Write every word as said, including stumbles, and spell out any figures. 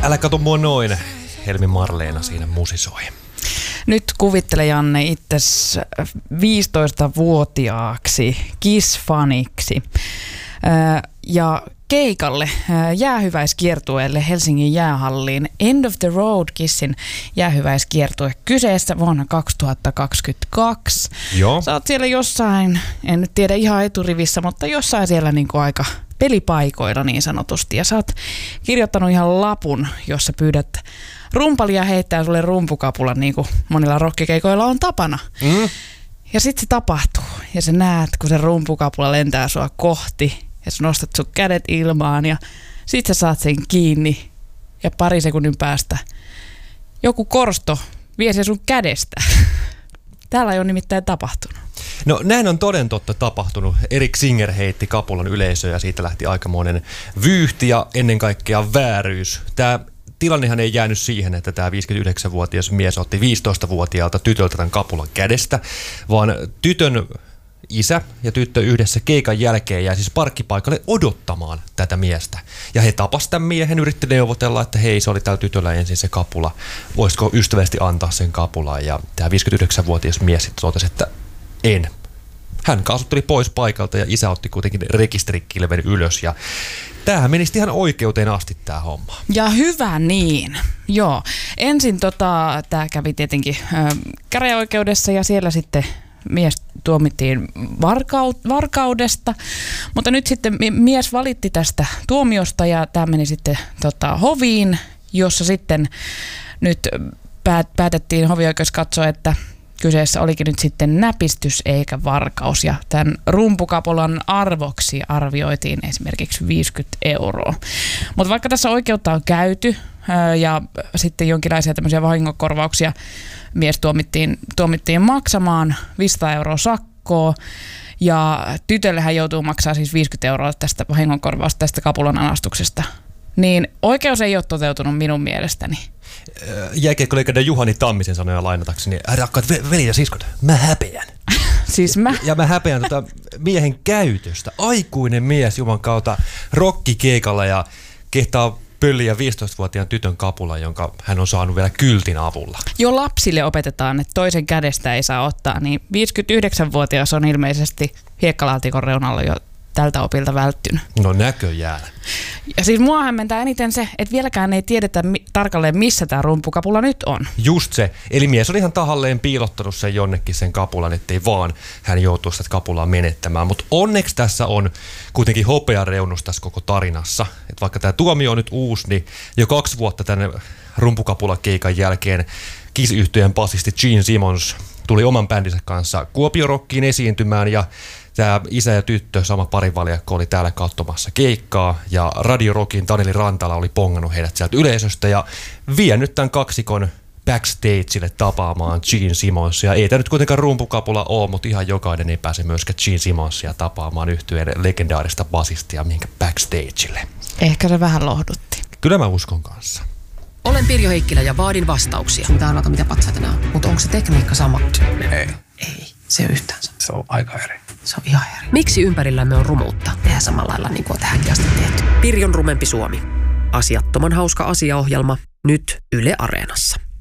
Älä kato mua noin, Helmi Marleena siinä musisoi. Nyt kuvittele, Janne, itses viisitoistavuotiaaksi Kiss-faniksi ja keikalle jäähyväiskiertueelle Helsingin jäähalliin. End of the Road Kissin jäähyväiskiertue kyseessä vuonna kaksituhattakaksikymmentäkaksi. Joo. Sä oot siellä jossain, en nyt tiedä ihan eturivissä, mutta jossain siellä niin kuin aika pelipaikoilla niin sanotusti. Ja sä oot kirjoittanut ihan lapun, jossa pyydät rumpalia heittää sulle rumpukapulan, niin kuin monilla rokkikeikoilla on tapana. Mm. Ja sit se tapahtuu. Ja sä näet, kun se rumpukapula lentää sua kohti. Ja sä nostat sun kädet ilmaan ja sit sä saat sen kiinni. Ja pari sekunnin päästä joku korsto vie sen sun kädestä. Täällä ei ole nimittäin tapahtunut. No näin on toden totta tapahtunut. Erik Singer heitti kapulan yleisöön ja siitä lähti aikamoinen vyyhti ja ennen kaikkea vääryys. Tää tilannehan ei jäänyt siihen, että tämä viisikymmentäyhdeksänvuotias mies otti viisitoistavuotiaalta tytöltä tämän kapulan kädestä, vaan tytön isä ja tyttö yhdessä keikan jälkeen jäi siis parkkipaikalle odottamaan tätä miestä. Ja he tapasivat tämän miehen, yritti neuvotella, että hei, se oli täällä tytöllä ensin se kapula. Voisiko ystävällisesti antaa sen kapulaan? Ja tämä viisikymmentäyhdeksänvuotias mies sitten totesi, että en. Hän kaasutteli pois paikalta ja isä otti kuitenkin rekisterikilven ylös ja tämähän meni ihan oikeuteen asti tämä homma. Ja hyvä niin. Joo. Ensin tota, tämä kävi tietenkin äh, käräjäoikeudessa ja siellä sitten mies tuomittiin varkau- varkaudesta, mutta nyt sitten mies valitti tästä tuomiosta ja tämä meni sitten tota, hoviin, jossa sitten nyt päät- päätettiin hovioikeus katsoa, että kyseessä olikin nyt sitten näpistys eikä varkaus ja tämän rumpukapulan arvoksi arvioitiin esimerkiksi viisikymmentä euroa. Mutta vaikka tässä oikeutta on käyty ja sitten jonkinlaisia tämmöisiä vahingonkorvauksia mies tuomittiin, tuomittiin maksamaan viisisataa euroa sakkoa ja tytölle hän joutuu maksamaan siis viisikymmentä euroa tästä vahingonkorvausta tästä kapulan anastuksesta. Niin oikeus ei ole toteutunut minun mielestäni. Jääkiekkoleikande Juhani Tammisen sanoja lainatakseni, rakkaat veli ja siskot, mä häpeän. Siis mä? Ja mä häpeän tota miehen käytöstä. Aikuinen mies juman kautta rokkikeikalla ja kehtaa pölliä viisitoistavuotiaan tytön kapula, jonka hän on saanut vielä kyltin avulla. Jo lapsille opetetaan, että toisen kädestä ei saa ottaa, niin viisikymmentäyhdeksänvuotias on ilmeisesti hiekkalaatikon reunalla jo tältä opilta välttynyt. No näköjään. Ja siis mua hämmentää eniten se, että vieläkään ei tiedetä mi- tarkalleen, missä tämä rumpukapula nyt on. Just se. Eli mies oli ihan tahalleen piilottanut sen jonnekin sen kapulan, ettei vaan hän joutuu sitä kapulaa menettämään. Mutta onneksi tässä on kuitenkin hopeareunus tässä koko tarinassa. Et vaikka tämä tuomio on nyt uusi, niin jo kaksi vuotta tänne rumpukapulakeikan jälkeen Kiss-yhtyeen basisti Gene Simmons tuli oman bändinsä kanssa Kuopio-rockiin esiintymään ja tämä isä ja tyttö, sama parivaljakko, oli täällä katsomassa keikkaa ja Radio Rockin Taneli Rantala oli pongannut heidät sieltä yleisöstä ja vienyt tämän kaksikon backstageille tapaamaan Gene Simmonsia. Ei tämä nyt kuitenkaan rumpukapula ole, mutta ihan jokainen ei pääse myöskään Gene Simmonsia tapaamaan yhtyeen legendaarista basistia mihinkä backstageille. Ehkä se vähän lohdutti. Kyllä mä uskon kanssa. Olen Pirjo Heikkilä ja vaadin vastauksia. Mitä arvata, mitä patsaita nämä on. Mutta onko se tekniikka sama? Ei. Ei, se ei yhtään sama. Se on aika eri. Se on ihan eri. Miksi ympärillämme on rumuutta? Tehdään samalla lailla niin kuin on tähänkin asti tehty. Pirjon rumempi Suomi. Asiattoman hauska asiaohjelma. Nyt Yle Areenassa.